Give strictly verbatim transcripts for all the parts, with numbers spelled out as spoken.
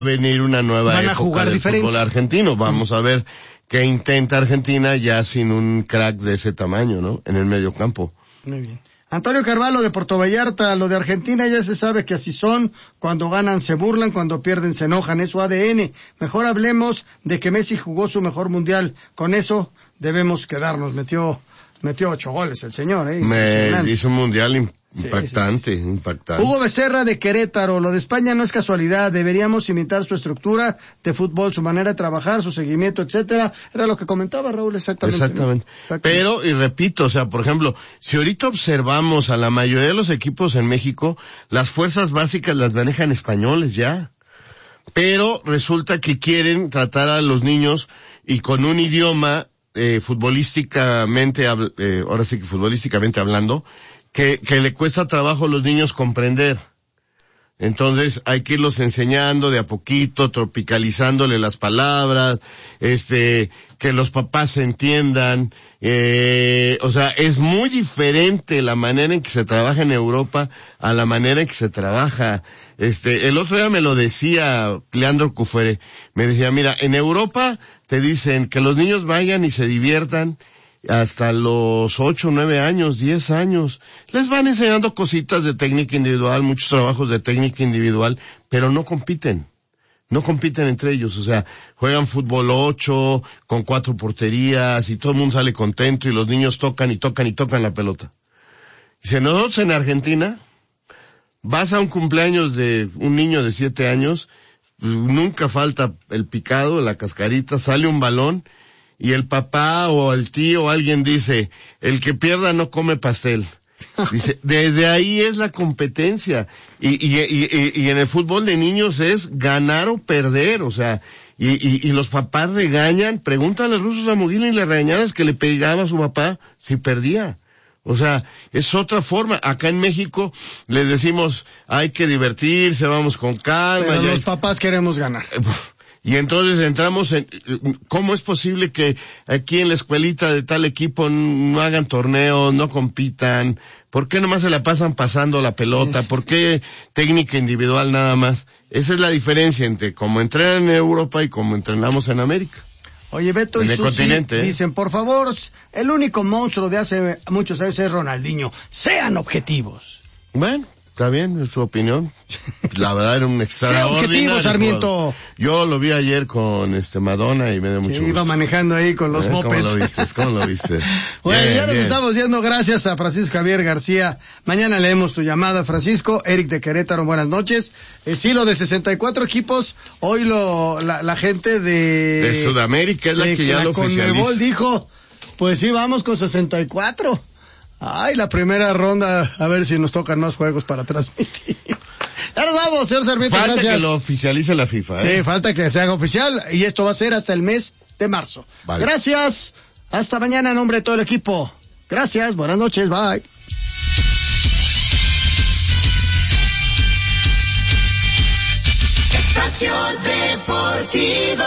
venir una nueva Van a época jugar del diferente. fútbol argentino. Vamos a ver qué intenta Argentina ya sin un crack de ese tamaño, ¿no? En el medio campo. Muy bien. Antonio Carvalho de Puerto Vallarta, lo de Argentina ya se sabe que así son, cuando ganan se burlan, cuando pierden se enojan, es su A D N. Mejor hablemos de que Messi jugó su mejor mundial, con eso debemos quedarnos, metió, metió ocho goles el señor, eh. Me hizo un mundial impactante, sí, sí, sí. impactante. Hugo Becerra de Querétaro, lo de España no es casualidad, deberíamos imitar su estructura de fútbol, su manera de trabajar, su seguimiento, etcétera. Era lo que comentaba Raúl exactamente. Exactamente. ¿no? Exactamente. Pero, y repito, o sea, por ejemplo, si ahorita observamos a la mayoría de los equipos en México, las fuerzas básicas las manejan españoles ya. Pero resulta que quieren tratar a los niños y con un idioma, eh, futbolísticamente, eh, ahora sí que futbolísticamente hablando, que, que le cuesta trabajo a los niños comprender. Entonces hay que irlos enseñando de a poquito, tropicalizándole las palabras, este, que los papás se entiendan, eh, o sea, es muy diferente la manera en que se trabaja en Europa a la manera en que se trabaja. Este, el otro día me lo decía Leandro Cufere, me decía, mira, en Europa te dicen que los niños vayan y se diviertan hasta los ocho, nueve años, diez años. Les van enseñando cositas de técnica individual, muchos trabajos de técnica individual, pero no compiten. No compiten entre ellos, o sea, juegan fútbol ocho, con cuatro porterías, y todo el mundo sale contento, y los niños tocan y tocan y tocan la pelota. Dice, nosotros en Argentina, vas a un cumpleaños de un niño de siete años, nunca falta el picado, la cascarita, sale un balón, y el papá o el tío o alguien dice, el que pierda no come pastel. Dice, desde ahí es la competencia. Y, y, y, y en el fútbol de niños es ganar o perder, o sea, y, y, y los papás regañan, pregúntale a Russo Samogil y le regañadas que le pegaba a su papá si perdía. O sea, es otra forma. Acá en México les decimos, hay que divertirse, vamos con calma. Pero ya... los papás queremos ganar. Y entonces entramos en, ¿cómo es posible que aquí en la escuelita de tal equipo no hagan torneos, no compitan? ¿Por qué nomás se la pasan pasando la pelota? ¿Por qué técnica individual nada más? Esa es la diferencia entre cómo entrenan en Europa y cómo entrenamos en América. Oye, Beto en y el Susi continente, ¿eh? Dicen, por favor, el único monstruo de hace muchos años es Ronaldinho. Sean objetivos. Bueno. Está bien, es tu opinión. La verdad era un extraordinario. Objetivo, Sarmiento. Yo lo vi ayer con este Madonna y me dio mucho sí, gusto. Iba manejando ahí con los ¿Eh? mopeds. ¿Cómo lo viste? ¿Cómo lo viste? Bueno, bien, ya nos bien. estamos yendo. Gracias a Francisco Javier García. Mañana leemos tu llamada, Francisco. Eric de Querétaro, buenas noches. El silo de sesenta y cuatro equipos. Hoy lo la, la gente de... De Sudamérica es la de, que ya la lo oficializa. Conmebol dijo, pues sí, vamos con sesenta y cuatro. Ay, la primera ronda, a ver si nos tocan más juegos para transmitir. Ya nos vamos, señor Sarmiento, falta gracias. que lo oficialice la FIFA, ¿eh? Sí, falta que se haga oficial, y esto va a ser hasta el mes de marzo. Vale. Gracias, hasta mañana en nombre de todo el equipo. Gracias, buenas noches, bye. Espacio Deportivo.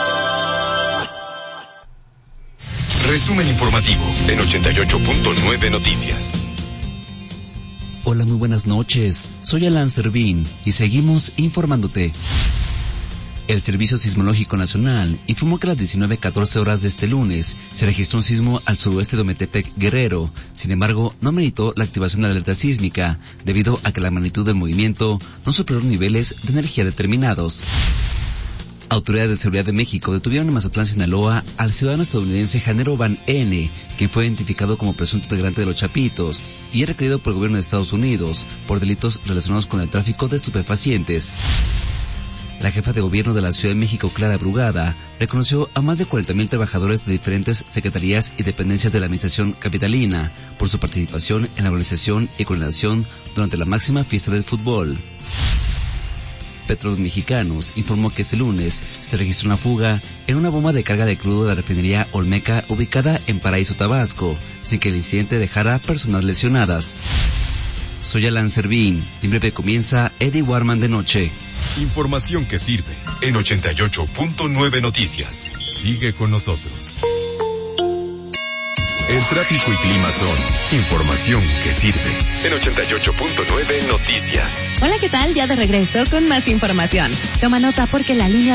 Resumen informativo en ochenta y ocho punto nueve Noticias. Hola, muy buenas noches. Soy Alan Servín y seguimos informándote. El Servicio Sismológico Nacional informó que a las diecinueve catorce horas de este lunes se registró un sismo al suroeste de Ometepec, Guerrero. Sin embargo, no meritó la activación de la alerta sísmica, debido a que la magnitud del movimiento no superó niveles de energía determinados. Autoridades de Seguridad de México detuvieron en Mazatlán, Sinaloa, al ciudadano estadounidense Janero Van N., quien fue identificado como presunto integrante de los Chapitos y es requerido por el gobierno de Estados Unidos por delitos relacionados con el tráfico de estupefacientes. La jefa de gobierno de la Ciudad de México, Clara Brugada, reconoció a más de cuarenta mil trabajadores de diferentes secretarías y dependencias de la administración capitalina por su participación en la organización y coordinación durante la máxima fiesta del fútbol. Petróleos Mexicanos informó que este lunes se registró una fuga en una bomba de carga de crudo de la refinería Olmeca ubicada en Paraíso, Tabasco, sin que el incidente dejara personas lesionadas. Soy Alan Servín, y en breve comienza Eddie Warman de noche. Información que sirve en ochenta y ocho punto nueve Noticias. Sigue con nosotros. El tráfico y clima son información que sirve. En ochenta y ocho punto nueve Noticias. Hola, ¿qué tal? Ya de regreso con más información. Toma nota porque la línea